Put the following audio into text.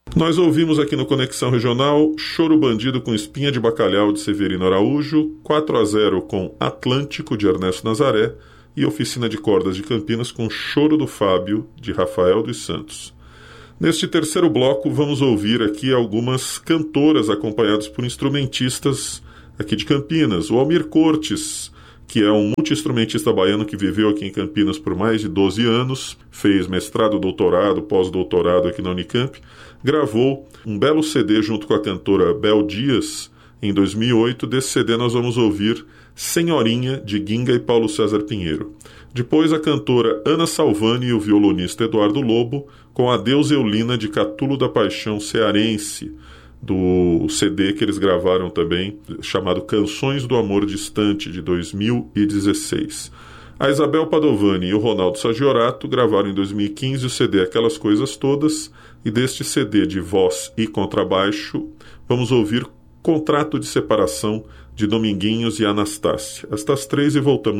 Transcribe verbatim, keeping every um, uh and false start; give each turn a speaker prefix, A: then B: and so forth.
A: Nós ouvimos aqui no Conexão Regional Choro Bandido com Espinha de Bacalhau de Severino Araújo, quatro a zero com Atlântico de Ernesto Nazaré e Oficina de Cordas de Campinas com Choro do Fábio de Rafael dos Santos. Neste terceiro bloco vamos ouvir aqui algumas cantoras acompanhadas por instrumentistas aqui de Campinas. O Almir Cortes, que é um multi-instrumentista baiano que viveu aqui em Campinas por mais de doze anos, fez mestrado, doutorado, pós-doutorado aqui na Unicamp, gravou um belo C D junto com a cantora Bel Dias em dois mil e oito. Desse C D nós vamos ouvir Senhorinha, de Ginga e Paulo César Pinheiro. Depois a cantora Ana Salvani e o violonista Eduardo Lobo com Adeus Eulina, de Catulo da Paixão Cearense, do C D que eles gravaram também, chamado Canções do Amor Distante, de dois mil e dezesseis. A Isabel Padovani e o Ronaldo Sagiorato gravaram em dois mil e quinze o C D Aquelas Coisas Todas, e deste C D de voz e contrabaixo vamos ouvir Contrato de Separação, de Dominguinhos e Anastácia. Estas três, e voltamos